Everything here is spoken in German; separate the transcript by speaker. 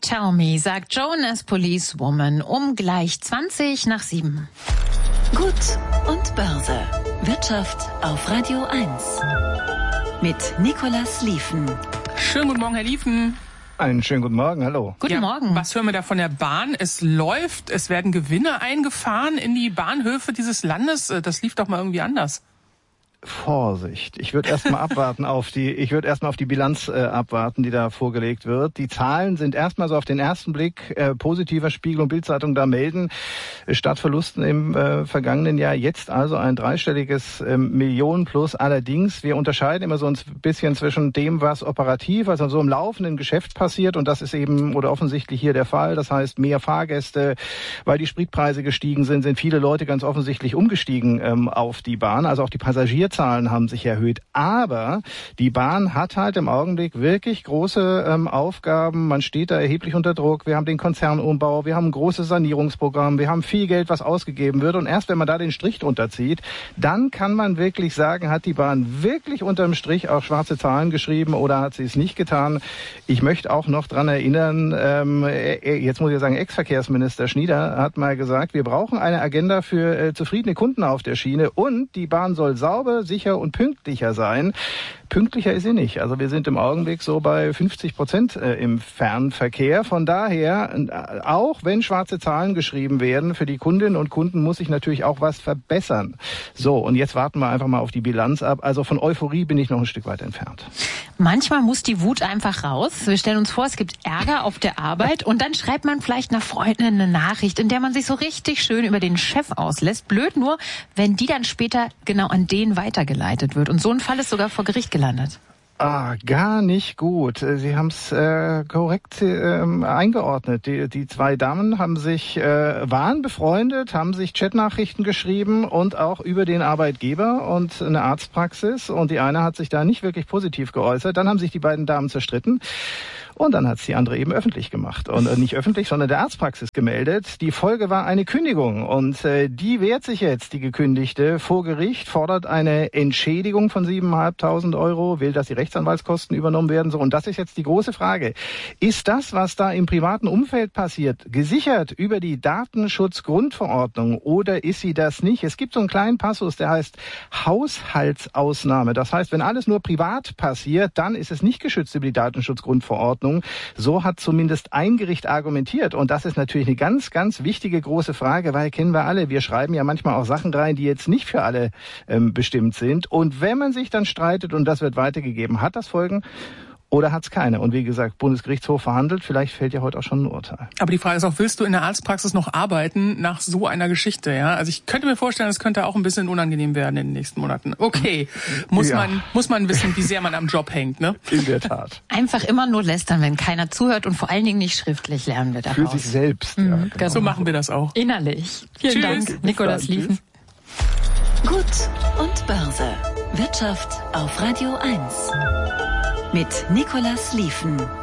Speaker 1: Tell Me, sagt Jonas Policewoman um gleich 7:20.
Speaker 2: Gut und Börse. Wirtschaft auf Radio 1. Mit Nicolas Lieven.
Speaker 3: Schönen guten Morgen, Herr Lieven.
Speaker 4: Einen schönen guten Morgen, hallo.
Speaker 1: Guten Morgen.
Speaker 3: Was hören wir da von der Bahn? Es läuft, es werden Gewinne eingefahren in die Bahnhöfe dieses Landes. Das lief doch mal irgendwie anders.
Speaker 4: Vorsicht. Ich würde erstmal auf die Bilanz abwarten, die da vorgelegt wird. Die Zahlen sind erstmal so auf den ersten Blick positiver. Spiegel und Bild-Zeitung da melden statt Verlusten im vergangenen Jahr jetzt also ein dreistelliges Millionen plus. Allerdings, wir unterscheiden immer so ein bisschen zwischen dem, was operativ, also so im laufenden Geschäft passiert, und das ist eben oder offensichtlich hier der Fall. Das heißt, mehr Fahrgäste, weil die Spritpreise gestiegen sind viele Leute ganz offensichtlich umgestiegen auf die Bahn. Also auch die Passagierzahlen haben sich erhöht. Aber die Bahn hat halt im Augenblick wirklich große Aufgaben. Man steht da erheblich unter Druck. Wir haben den Konzernumbau, wir haben ein großes Sanierungsprogramm, wir haben viel Geld, was ausgegeben wird. Und erst wenn man da den Strich drunter zieht, dann kann man wirklich sagen, hat die Bahn wirklich unterm Strich auch schwarze Zahlen geschrieben oder hat sie es nicht getan. Ich möchte auch noch dran erinnern, jetzt muss ich sagen, Ex-Verkehrsminister Schnieder hat mal gesagt, wir brauchen eine Agenda für zufriedene Kunden auf der Schiene und die Bahn soll sauber, sicher und pünktlicher sein. Pünktlicher ist sie nicht. Also wir sind im Augenblick so bei 50% im Fernverkehr. Von daher, auch wenn schwarze Zahlen geschrieben werden, für die Kundinnen und Kunden muss sich natürlich auch was verbessern. So, und jetzt warten wir einfach mal auf die Bilanz ab. Also von Euphorie bin ich noch ein Stück weit entfernt.
Speaker 1: Manchmal muss die Wut einfach raus. Wir stellen uns vor, es gibt Ärger auf der Arbeit und dann schreibt man vielleicht einer Freundin eine Nachricht, in der man sich so richtig schön über den Chef auslässt. Blöd nur, wenn die dann später genau an den weitergeleitet wird. Und so ein Fall ist sogar vor Gericht gelandet.
Speaker 4: Gar nicht gut. Sie haben es korrekt eingeordnet. Die zwei Damen waren befreundet, haben sich Chatnachrichten geschrieben und auch über den Arbeitgeber und eine Arztpraxis. Und die eine hat sich da nicht wirklich positiv geäußert. Dann haben sich die beiden Damen zerstritten. Und dann hat es die andere eben öffentlich gemacht. Und nicht öffentlich, sondern der Arztpraxis gemeldet. Die Folge war eine Kündigung. Und die wehrt sich jetzt, die Gekündigte, vor Gericht, fordert eine Entschädigung von 7.500 €, will, dass die Rechtsanwaltskosten übernommen werden. So, und das ist jetzt die große Frage. Ist das, was da im privaten Umfeld passiert, gesichert über die Datenschutzgrundverordnung oder ist sie das nicht? Es gibt so einen kleinen Passus, der heißt Haushaltsausnahme. Das heißt, wenn alles nur privat passiert, dann ist es nicht geschützt über die Datenschutzgrundverordnung. So hat zumindest ein Gericht argumentiert. Und das ist natürlich eine ganz, ganz wichtige große Frage, weil kennen wir alle. Wir schreiben ja manchmal auch Sachen rein, die jetzt nicht für alle bestimmt sind. Und wenn man sich dann streitet und das wird weitergegeben, hat das Folgen oder hat es keine? Und wie gesagt, Bundesgerichtshof verhandelt, vielleicht fällt ja heute auch schon ein Urteil.
Speaker 3: Aber die Frage ist auch, willst du in der Arztpraxis noch arbeiten nach so einer Geschichte? Ja, also ich könnte mir vorstellen, es könnte auch ein bisschen unangenehm werden in den nächsten Monaten. Okay, muss man wissen, wie sehr man am Job hängt, ne?
Speaker 4: In der Tat.
Speaker 1: Einfach immer nur lästern, wenn keiner zuhört und vor allen Dingen nicht schriftlich, lernen wir daraus.
Speaker 4: Für sich selbst, ja.
Speaker 3: Genau. So machen wir das auch.
Speaker 1: Innerlich. Vielen Dank, Nicolas Lieven.
Speaker 2: Gut und Börse. Wirtschaft auf Radio 1. Mit Nicolas Lieven.